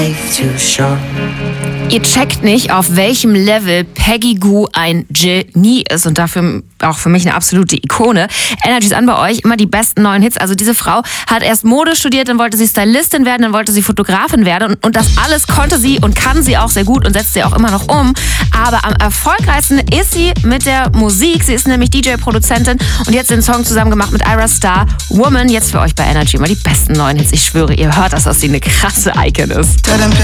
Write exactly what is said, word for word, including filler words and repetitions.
Ihr checkt nicht, auf welchem Level Peggy Gou ein Genie ist und dafür auch für mich eine absolute Ikone. Energy ist an bei euch, immer die besten neuen Hits. Also diese Frau hat erst Mode studiert, dann wollte sie Stylistin werden, dann wollte sie Fotografin werden und, und das alles konnte sie und kann sie auch sehr gut und setzt sie auch immer noch um. Aber am erfolgreichsten ist sie mit der Musik. Sie ist nämlich D J-Produzentin und jetzt den Song zusammen gemacht mit Ayra Starr, Woman. Jetzt für euch bei Energy immer die besten neuen Hits. Ich schwöre, ihr hört, dass das sie eine krasse Icon ist.